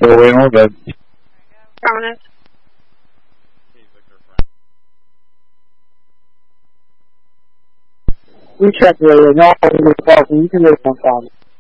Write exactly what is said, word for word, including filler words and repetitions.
Still waiting on bed. Prominent. We check radio. No, we can wait one time.